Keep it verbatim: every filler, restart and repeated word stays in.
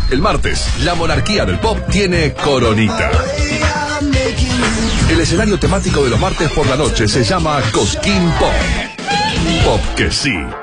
El martes, la monarquía del pop tiene coronita. El escenario temático de los martes por la noche se llama Cosquín Pop. Pop que sí,